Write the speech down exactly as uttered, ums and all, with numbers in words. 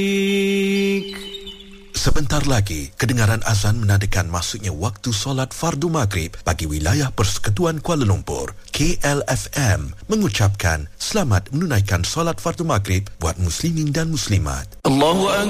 Sebentar lagi, kedengaran azan menandakan masuknya waktu solat fardu maghrib bagi wilayah Persekutuan Kuala Lumpur. K L F M mengucapkan selamat menunaikan solat fardu maghrib buat muslimin dan muslimat. Allahu Akbar.